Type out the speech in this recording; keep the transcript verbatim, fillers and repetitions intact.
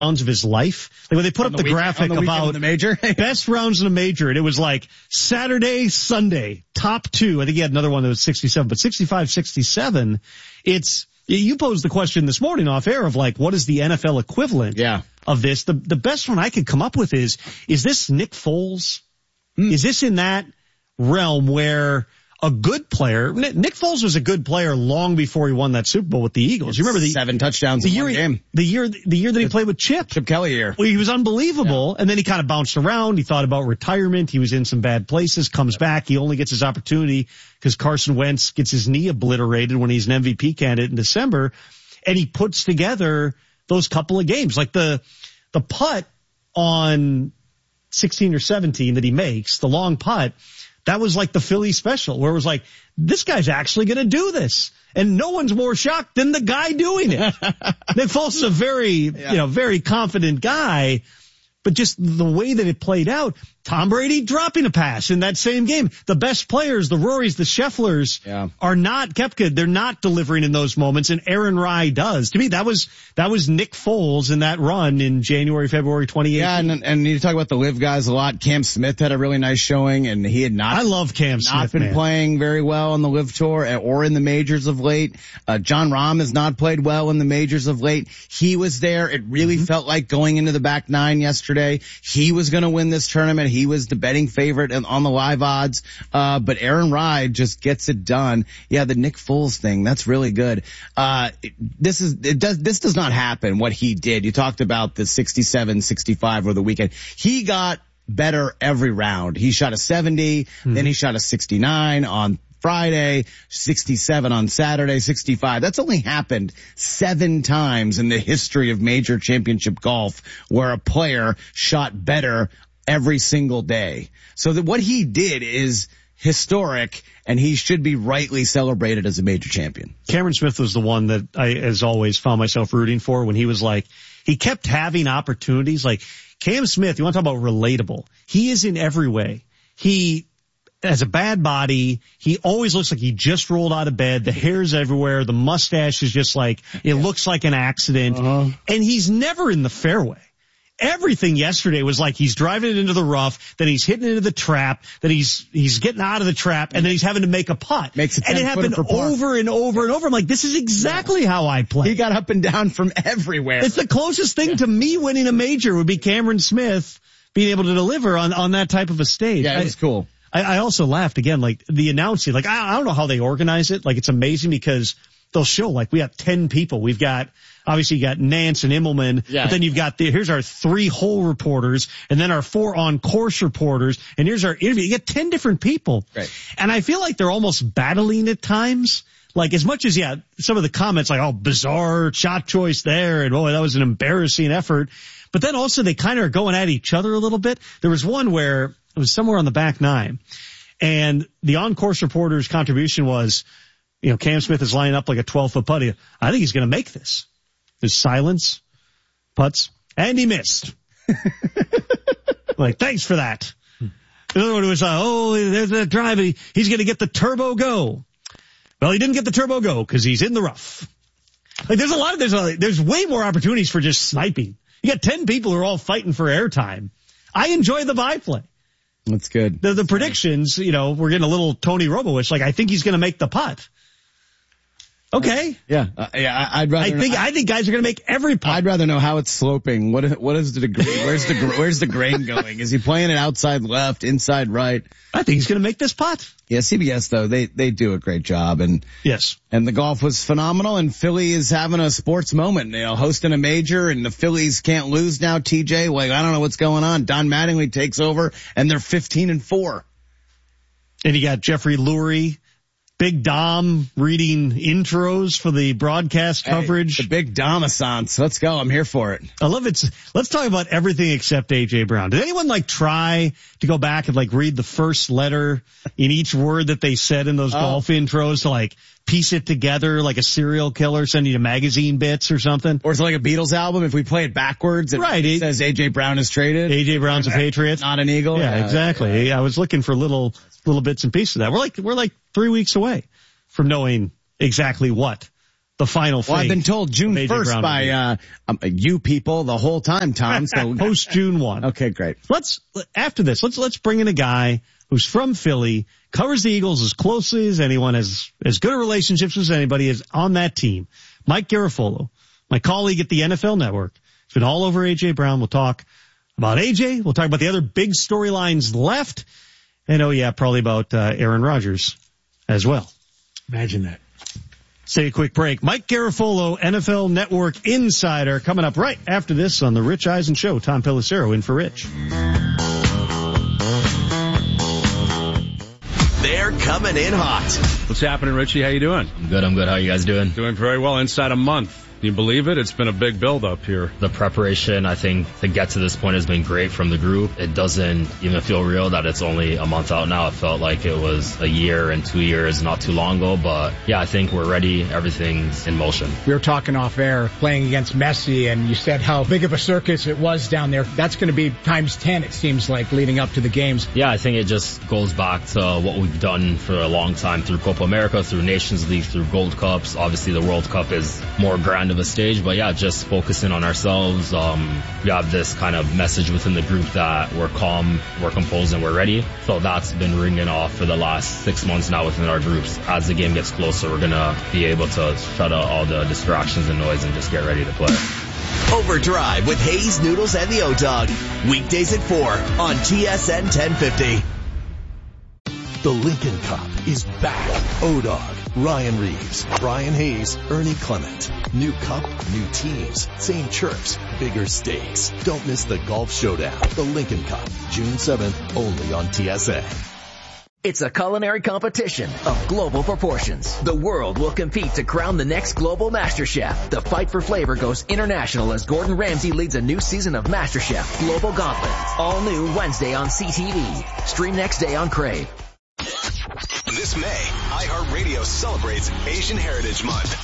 rounds of his life. Like when they put on up the the week, graphic the about the major best rounds in a major, and it was like Saturday, Sunday, top two. I think he had another one that was sixty-seven, but sixty-five, sixty-seven. It's, you posed the question this morning off air of like, what is the N F L equivalent yeah. of this? The, the best one I could come up with is, is this Nick Foles? Mm. Is this in that realm where a good player, Nick Foles was a good player long before he won that Super Bowl with the Eagles. You remember the seven touchdowns the in year, one game. The year, the year that he played with Chip. Chip Kelly year. Well, he was unbelievable. Yeah. And then he kind of bounced around. He thought about retirement. He was in some bad places, comes yeah. back. He only gets his opportunity because Carson Wentz gets his knee obliterated when he's an M V P candidate in December. And he puts together those couple of games. Like the, the putt on sixteen or seventeen that he makes, the long putt, that was like the Philly special where it was like, this guy's actually going to do this. And no one's more shocked than the guy doing it. Nick Foles is a very, yeah. you know, very confident guy, but just the way that it played out, Tom Brady dropping a pass in that same game. The best players, the Rorys, the Schefflers yeah. are not, Koepka, they're not delivering in those moments, and Aaron Rye does. To me, that was, that was Nick Foles in that run in January, February twenty eighteen. Yeah, and, and you talk about the live guys a lot. Cam Smith had a really nice showing, and he had not. I love Cam not Smith, Not been man. playing very well on the live tour or in the majors of late. Uh, John Rahm has not played well in the majors of late. He was there. It really mm-hmm. felt like going into the back nine yesterday. He was going to win this tournament. He was the betting favorite on the live odds. Uh, but Aaron Rye just gets it done. Yeah, the Nick Foles thing, that's really good. Uh, this is, it does, this does not happen what he did. You talked about the sixty-seven, sixty-five over the weekend. He got better every round. He shot a seventy, mm-hmm. then he shot a sixty-nine on Friday, sixty-seven on Saturday, sixty-five. That's only happened seven times in the history of major championship golf where a player shot better every single day. So that what he did is historic, and he should be rightly celebrated as a major champion. Cameron Smith was the one that I, as always, found myself rooting for when he was like, he kept having opportunities. Like Cam Smith, you want to talk about relatable. He is in every way. He has a bad body. He always looks like he just rolled out of bed. The hair's everywhere. The mustache is just like, it yeah. looks like an accident. Uh-huh. And he's never in the fairway. Everything yesterday was like he's driving it into the rough, then he's hitting into the trap, then he's he's getting out of the trap, and then he's having to make a putt. Makes a and it happened over and over and over. I'm like, this is exactly yeah. how I play. He got up and down from everywhere. It's the closest thing yeah. to me winning a major would be Cameron Smith being able to deliver on, on that type of a stage. Yeah, it was I, cool. I, I also laughed again, like the announcing, like I, I don't know how they organize it. Like it's amazing because they'll show like we have ten people. We've got, obviously you got Nance and Immelman, yeah. but then you've got the, here's our three hole reporters and then our four on course reporters and here's our interview. You get ten different people. Right. And I feel like they're almost battling at times. Like as much as, yeah, some of the comments like, oh, bizarre shot choice there and boy, that was an embarrassing effort. But then also they kind of are going at each other a little bit. There was one where it was somewhere on the back nine and the on course reporter's contribution was, you know, Cam Smith is lining up like a twelve foot putt. I think he's going to make this. There's silence, putts, and he missed. Like, thanks for that. Another one was, uh, oh, there's that drive. He's going to get the turbo go. Well, he didn't get the turbo go because he's in the rough. Like, there's a lot of, there's a, there's way more opportunities for just sniping. You got ten people who are all fighting for airtime. I enjoy the byplay. That's good. The, the predictions, you know, we're getting a little Tony Robo-ish. Like, I think he's going to make the putt. Okay. Yeah. Uh, yeah. I'd rather. I think. I, I think guys are going to make every putt. I'd rather know how it's sloping. What? What is the degree? Where's the Where's the grain going? Is he playing it outside left, inside right? I think he's going to make this putt. Yeah. C B S though, they they do a great job, and yes, and the golf was phenomenal. And Philly is having a sports moment. You know, hosting a major, and the Phillies can't lose now. T J, like I don't know what's going on. Don Mattingly takes over, and they're fifteen and four. And you got Jeffrey Lurie. Big Dom reading intros for the broadcast coverage. Hey, the Big Dom-assance. Let's go. I'm here for it. I love it. Let's talk about everything except A J Brown. Did anyone like try to go back and like read the first letter in each word that they said in those oh. golf intros to like piece it together like a serial killer sending you magazine bits or something? Or it's like a Beatles album. If we play it backwards, it right. it says A J Brown is traded. A J Brown's a Patriot. Not an Eagle. Yeah, yeah exactly. Yeah. I was looking for little little bits and pieces of that. We're like we're like three weeks away from knowing exactly what the final thing. Well, I've been told June first by uh, um, you people the whole time, Tom. So post June first. Okay, great. Let's after this. Let's let's bring in a guy who's from Philly, covers the Eagles as closely as anyone, has as good a relationships as anybody is on that team. Mike Garafolo, my colleague at the N F L Network. He's been all over A J Brown. We'll talk about A J. We'll talk about the other big storylines left. And oh yeah, probably about uh, Aaron Rodgers as well. Imagine that. Let's take a quick break. Mike Garafolo, N F L Network Insider, coming up right after this on the Rich Eisen Show. Tom Pelissero in for Rich. They're coming in hot. What's happening, Richie? How you doing? I'm good, I'm good. How are you guys doing? Doing very well. Inside a month. Can you believe it? It's been a big build-up here. The preparation, I think, to get to this point has been great from the group. It doesn't even feel real that it's only a month out now. It felt like it was a year and two years not too long ago. But, yeah, I think we're ready. Everything's in motion. We were talking off air, playing against Messi, and you said how big of a circus it was down there. That's going to be times ten, it seems like, leading up to the games. Yeah, I think it just goes back to what we've done for a long time through Copa America, through Nations League, through Gold Cups. Obviously, the World Cup is more grand of a stage, but yeah, just focusing on ourselves. Um, we have this kind of message within the group that we're calm, we're composed, and we're ready. So that's been ringing off for the last six months now within our groups. As the game gets closer, we're going to be able to shut out all the distractions and noise and just get ready to play. Overdrive with Hayes, Noodles, and the O-Dog. Weekdays at four on T S N ten fifty. The Lincoln Cup is back. O-Dog, Ryan Reeves, Brian Hayes, Ernie Clement. New cup, new teams, same chirps, bigger stakes. Don't miss the golf showdown. The Lincoln Cup, June seventh, only on T S N. It's a culinary competition of global proportions. The world will compete to crown the next global master chef. The fight for flavor goes international as Gordon Ramsay leads a new season of MasterChef Global Gauntlet. All new Wednesday on C T V. Stream next day on Crave. This May, iHeartRadio celebrates Asian Heritage Month.